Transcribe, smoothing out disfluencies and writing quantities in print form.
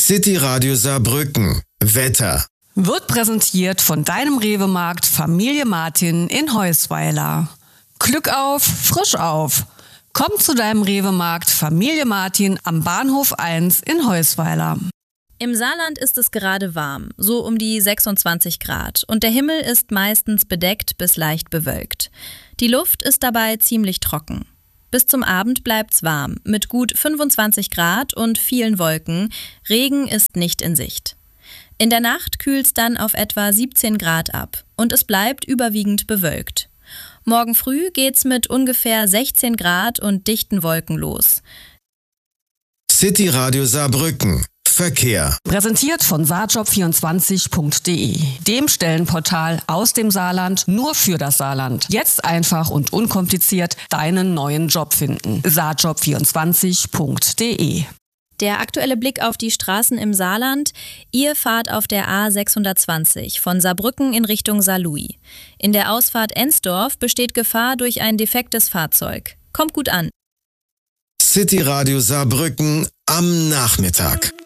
City Radio Saarbrücken. Wetter. Wird präsentiert von deinem Rewe-Markt Familie Martin in Heusweiler. Glück auf, frisch auf. Komm zu deinem Rewe-Markt Familie Martin am Bahnhof 1 in Heusweiler. Im Saarland ist es gerade warm, so um die 26 Grad. Und der Himmel ist meistens bedeckt bis leicht bewölkt. Die Luft ist dabei ziemlich trocken. Bis zum Abend bleibt's warm, mit gut 25 Grad und vielen Wolken. Regen ist nicht in Sicht. In der Nacht kühlt's dann auf etwa 17 Grad ab und es bleibt überwiegend bewölkt. Morgen früh geht's mit ungefähr 16 Grad und dichten Wolken los. City Radio Saarbrücken. Verkehr. Präsentiert von saarjob24.de, dem Stellenportal aus dem Saarland nur für das Saarland. Jetzt einfach und unkompliziert deinen neuen Job finden. saarjob24.de. Der aktuelle Blick auf die Straßen im Saarland. Ihr fahrt auf der A620 von Saarbrücken in Richtung Saarlouis. In der Ausfahrt Ensdorf besteht Gefahr durch ein defektes Fahrzeug. Kommt gut an. City Radio Saarbrücken am Nachmittag.